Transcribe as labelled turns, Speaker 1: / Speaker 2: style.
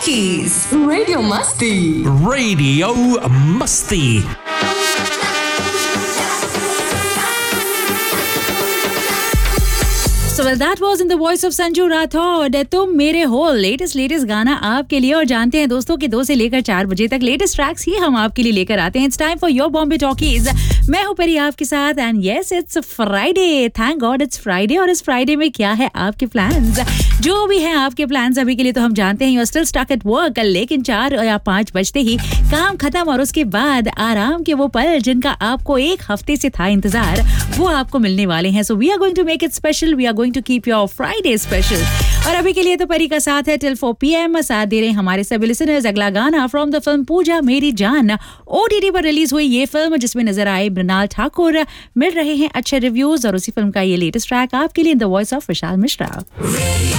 Speaker 1: Talkies, Radio Masti.
Speaker 2: Radio Masti.
Speaker 3: So well, that was in the voice of Sanju Rathod. तुम मेरे हो latest गाना आपके लिए और जानते हैं दोस्तों कि 2 से लेकर 4 बजे तक लेटेस्ट ट्रैक्स ही हम आपके लिए लेकर आते हैं. It's time for your Bombay talkies. मैं हूं परी आपके साथ and yes it's Friday. Thank God it's Friday. और इस फ्राइडे में क्या है आपके प्लान्स? जो भी हैं आपके प्लान्स अभी के लिए तो हम जानते हैं you are still stuck at work. लेकिन 4 या 5 बजते ही काम खत्म और उसके बाद आराम के वो पल जिनका आपको एक हफ्ते से था इंतजार वो आपको मिलने वाले हैं. So we are going to make it special. We are going to keep your Friday special. और अभी के लिए तो परी का साथ है टिल 4 PM. साथ दे रहे हैं हमारे सभी लिसनर्स. अगला गाना फ्रॉम द फिल्म पूजा मेरी जान. OTT पर रिलीज हुई ये फिल्म जिसमें नजर आए मृणाल ठाकुर. मिल रहे हैं अच्छे रिव्यूज और उसी फिल्म का ये लेटेस्ट ट्रैक आपके लिए in the voice of Vishal Mishra.